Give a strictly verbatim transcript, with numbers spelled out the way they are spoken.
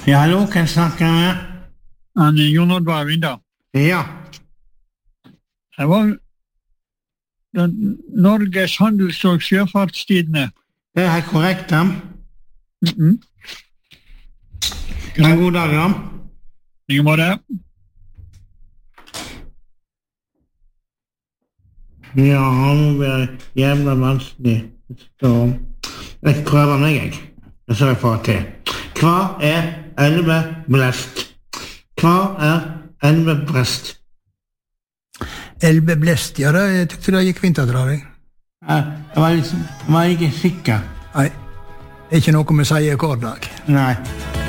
Ja, hallo, kan jeg snakke med? Han er Jon Oddvar Vinda. Ja. Det var den Norges handels- og sjøfartstidene. Det er helt korrekt, da. Mm-mm. En god dag, da. Ingen måte. Ja, nå blir det jævla vanskelig. Så jeg prøver meg, jeg. Det skal jeg få til. Hva er elveblest? Hva er elvebrest? Elveblest, ja, da, jeg tykte det gikk fint å dra deg. Jeg var, litt, jeg var ikke sikker. Nei, det er ikke noe med å si akkorddag. Nei.